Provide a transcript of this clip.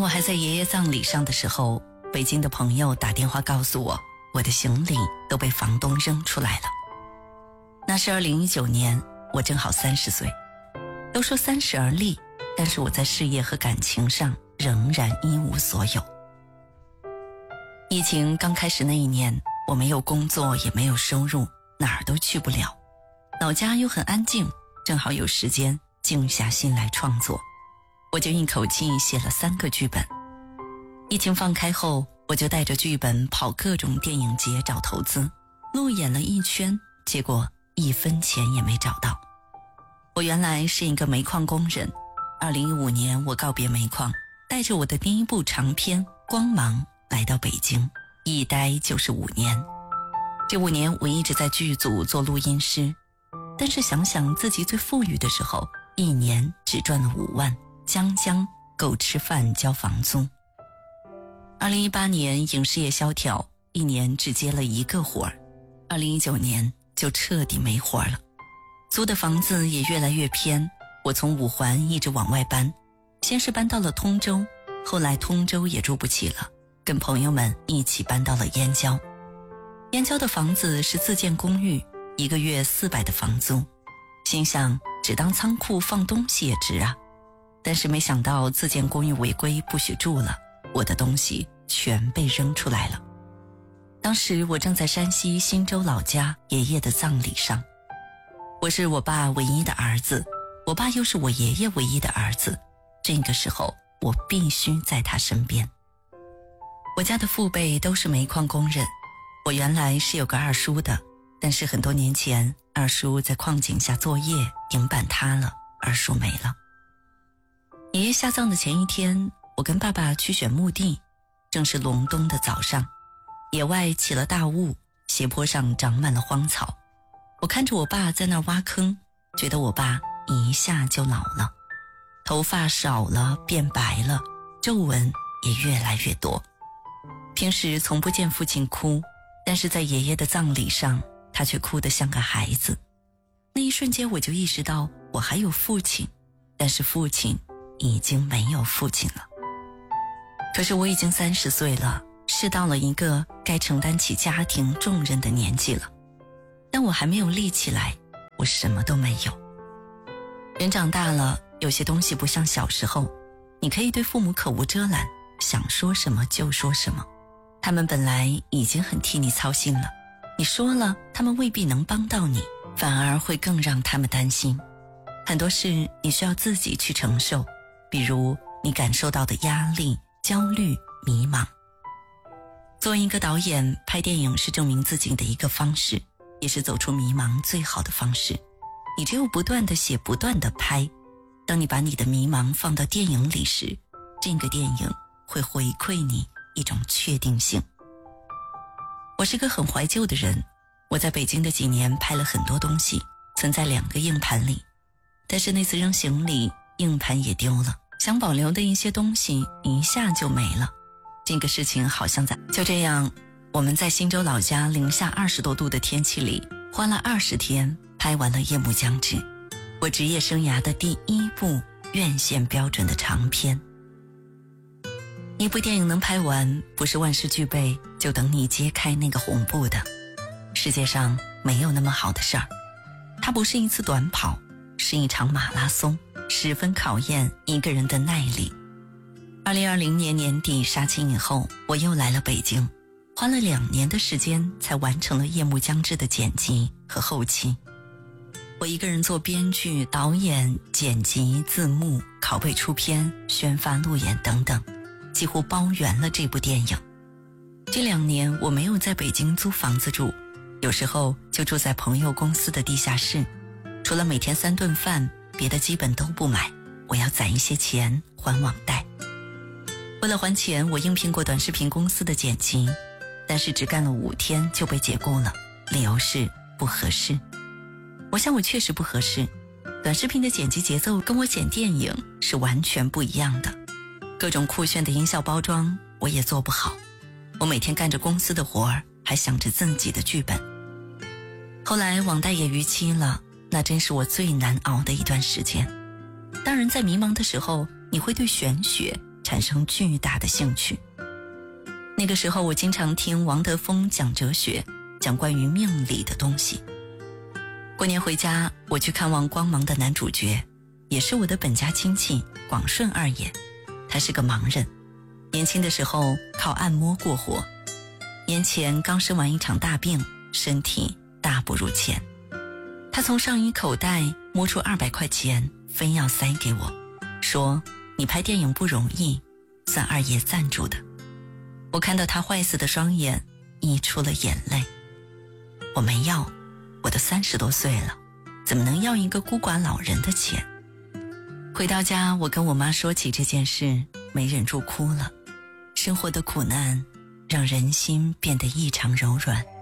我还在爷爷葬礼上的时候，北京的朋友打电话告诉我，我的行李都被房东扔出来了。那是2019年，我正好30岁。都说30而立，但是我在事业和感情上仍然一无所有。疫情刚开始那一年，我没有工作，也没有收入，哪儿都去不了。老家又很安静，正好有时间静下心来创作。我就一口气写了3个剧本。疫情放开后，我就带着剧本跑各种电影节找投资，路演了一圈，结果1分钱也没找到。我原来是一个煤矿工人，2015年我告别煤矿，带着我的第一部长片《光芒》来到北京，一待就是5年。这5年我一直在剧组做录音师，但是想想自己最富裕的时候，1年只赚了5万，将够吃饭交房租。2018年影视业萧条，1年只接了1个活儿，2019年就彻底没活了。租的房子也越来越偏，我从5环一直往外搬，先是搬到了通州，后来通州也住不起了，跟朋友们一起搬到了燕郊。燕郊的房子是自建公寓，1个月400的房租，心想只当仓库放东西也值啊。但是没想到自建公寓违规不许住了，我的东西全被扔出来了。当时我正在山西忻州老家爷爷的葬礼上，我是我爸唯一的儿子，我爸又是我爷爷唯一的儿子，这个时候我必须在他身边。我家的父辈都是煤矿工人，我原来是有个二叔的，但是很多年前二叔在矿井下作业，顶板塌了，二叔没了。爷爷下葬的前一天，我跟爸爸去选墓地，正是隆冬的早上，野外起了大雾，斜坡上长满了荒草。我看着我爸在那儿挖坑，觉得我爸一下就老了，头发少了，变白了，皱纹也越来越多。平时从不见父亲哭，但是在爷爷的葬礼上，他却哭得像个孩子。那一瞬间我就意识到我还有父亲，但是父亲已经没有父亲了。可是我已经30岁了，是到了一个该承担起家庭重任的年纪了，但我还没有立起来，我什么都没有。人长大了，有些东西不像小时候，你可以对父母口无遮拦，想说什么就说什么。他们本来已经很替你操心了，你说了，他们未必能帮到你，反而会更让他们担心。很多事你需要自己去承受，比如你感受到的压力、焦虑、迷茫。作为一个导演，拍电影是证明自己的一个方式，也是走出迷茫最好的方式。你只有不断地写，不断地拍，当你把你的迷茫放到电影里时，这个电影会回馈你一种确定性。我是个很怀旧的人，我在北京的几年拍了很多东西，存在2个硬盘里，但是那次扔行李，硬盘也丢了，想保留的一些东西一下就没了。这个事情好像就这样，我们在忻州老家零下20多度的天气里，花了20天拍完了《夜幕将至》，我职业生涯的第1部院线标准的长片。一部电影能拍完，不是万事俱备，就等你揭开那个红布的。世界上没有那么好的事儿，它不是一次短跑，是一场马拉松，十分考验一个人的耐力。2020年年底杀青以后，我又来了北京，花了2年的时间才完成了《夜幕将至》的剪辑和后期。我一个人做编剧、导演、剪辑、字幕、拷贝出片、宣发、路演等等，几乎包圆了这部电影。这2年我没有在北京租房子住，有时候就住在朋友公司的地下室，除了每天3顿饭，别的基本都不买，我要攒一些钱还网贷。为了还钱，我应聘过短视频公司的剪辑，但是只干了5天就被解雇了，理由是不合适。我想我确实不合适，短视频的剪辑节奏跟我剪电影是完全不一样的，各种酷炫的音效包装我也做不好，我每天干着公司的活儿，还想着自己的剧本。后来网贷也逾期了，那真是我最难熬的一段时间。当然在迷茫的时候，你会对玄学产生巨大的兴趣。那个时候我经常听王德峰讲哲学，讲关于命理的东西。过年回家，我去看望光芒的男主角，也是我的本家亲戚广顺二爷。他是个盲人，年轻的时候靠按摩过活，年前刚生完一场大病，身体大不如前。他从上衣口袋摸出200块钱，非要塞给我，说你拍电影不容易，算二爷赞助的。我看到他坏死的双眼，溢出了眼泪。我没要，我都30多岁了，怎么能要一个孤寡老人的钱？回到家，我跟我妈说起这件事，没忍住哭了。生活的苦难让人心变得异常柔软。